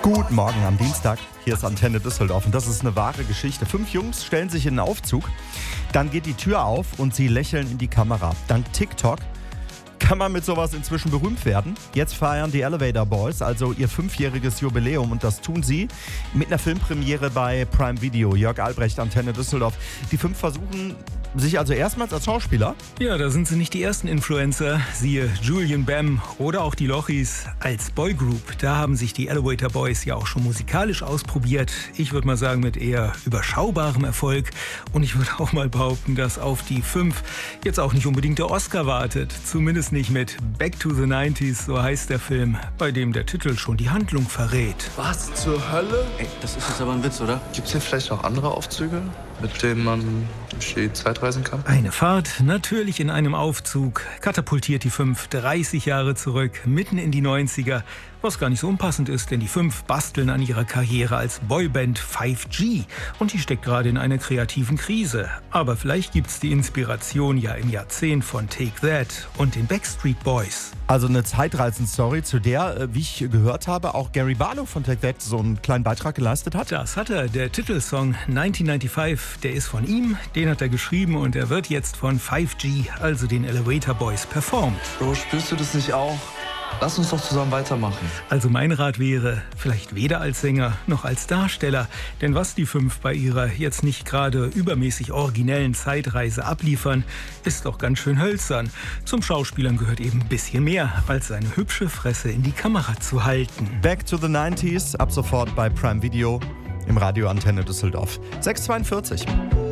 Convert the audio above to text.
Guten Morgen am Dienstag. Hier ist Antenne Düsseldorf und das ist eine wahre Geschichte. 5 Jungs stellen sich in einen Aufzug, dann geht die Tür auf und sie lächeln in die Kamera. Dank TikTok kann man mit sowas inzwischen berühmt werden. Jetzt feiern die Elevator Boys also ihr 5-jähriges Jubiläum und das tun sie mit einer Filmpremiere bei Prime Video. Jörg Albrecht, Antenne Düsseldorf. Die 5 versuchen sich also erstmals als Schauspieler. Ja, da sind sie nicht die ersten Influencer. Siehe Julian Bam oder auch die Lochis als Boygroup. Da haben sich die Elevator Boys ja auch schon musikalisch ausprobiert. Ich würde mal sagen, mit eher überschaubarem Erfolg. Und ich würde auch mal behaupten, dass auf die 5 jetzt auch nicht unbedingt der Oscar wartet. Zumindest nicht mit Back to the 90s, so heißt der Film, bei dem der Titel schon die Handlung verrät. Was zur Hölle? Ey, das ist jetzt aber ein Witz, oder? Gibt's hier vielleicht noch andere Aufzüge, mit denen man durch die Zeit reisen kann? Eine Fahrt, natürlich in einem Aufzug, katapultiert die 5 30 Jahre zurück, mitten in die 90er, was gar nicht so unpassend ist, denn die 5 basteln an ihrer Karriere als Boyband 5G und die steckt gerade in einer kreativen Krise. Aber vielleicht gibt's die Inspiration ja im Jahrzehnt von Take That und den Backstreet Boys. Also eine Zeitreisen-Story, zu der, wie ich gehört habe, auch Gary Barlow von Take That so einen kleinen Beitrag geleistet hat. Das hat er. Der Titelsong 1995, der ist von ihm, den hat er geschrieben und er wird jetzt von 5G, also den Elevator Boys, performt. Bro, spürst du das nicht auch? Lass uns doch zusammen weitermachen. Also mein Rat wäre, vielleicht weder als Sänger noch als Darsteller. Denn was die 5 bei ihrer jetzt nicht gerade übermäßig originellen Zeitreise abliefern, ist doch ganz schön hölzern. Zum Schauspielern gehört eben ein bisschen mehr, als seine hübsche Fresse in die Kamera zu halten. Back to the 90s, ab sofort bei Prime Video im Radio Antenne Düsseldorf. 6:42.